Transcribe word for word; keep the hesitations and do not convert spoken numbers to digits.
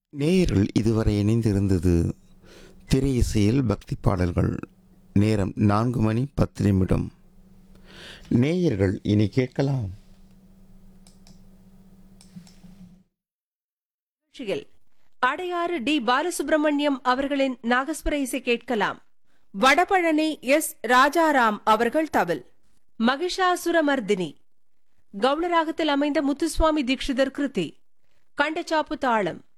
நேயர்கள் இதுவரை இணைந்திருந்தது திரை இசையில் பக்தி பாடல்கள். நேரம் நான்கு மணி பத்து நிமிடம். நேயர்கள் இனி கேட்கலாம். நிகழ்ச்சியில் அடையாறு டி பாலசுப்ரமணியம் அவர்களின் நாகஸ்வர இசை கேட்கலாம். வடபழனி எஸ் ராஜாராம் அவர்கள் தவில், மகிஷாசுரமர்தினி கவுளராகத்தில் அமைந்த முத்துசுவாமி தீட்சிதர் கிருதி, கண்டச்சாப்பு தாளம்,